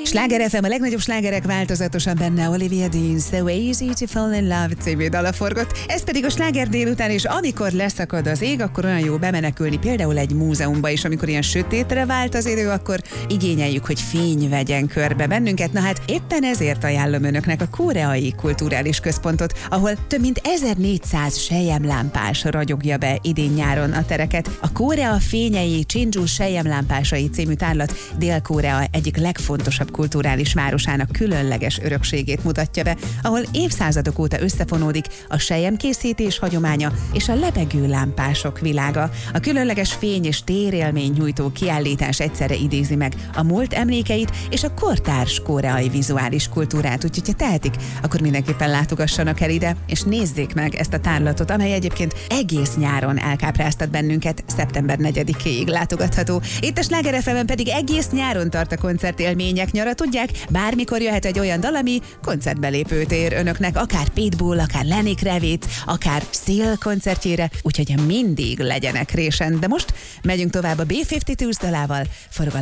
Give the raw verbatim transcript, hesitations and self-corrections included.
Sláger ef em, a legnagyobb slágerek, változatosan benne Olivia Dean, So Easy to Fall in Love című dala forgott. Ez pedig a sláger délután, és amikor leszakad az ég, akkor olyan jó bemenekülni például egy múzeumba, és amikor ilyen sötétre vált az idő, akkor igényeljük, hogy fény vegyen körbe bennünket. Na hát éppen ezért ajánlom önöknek a Koreai Kulturális Központot, ahol több mint ezernégyszáz selyemlámpás ragyogja be idén-nyáron a tereket. A Korea fényei Csindzsú selyemlámpásai című tárlat Dél-Korea egyik legfontosabb kulturális városának különleges örökségét mutatja be, ahol évszázadok óta összefonódik a selyemkészítés hagyománya és a lebegő lámpások világa. A különleges fény és térélmény nyújtó kiállítás egyszerre idézi meg a múlt emlékeit és a kortárs koreai vizuális kultúrát, úgyhogy ha tehetik, akkor mindenképpen látogassanak el ide, és nézzék meg ezt a tárlatot, amely egyébként egész nyáron elkápráztat bennünket, szeptember negyedikéig látogatható. Itt a Sláger ef em-en pedig egész nyáron tart a koncertélmények nyara, tudják, bármikor jöhet egy olyan dal, ami koncertbelépőt ér önöknek, akár Pitbull, akár Lenny Kravitz, akár Seal koncertjére, úgyhogy mindig legyenek résen. De most megyünk tovább a bé ötvenkettő dalával, forog a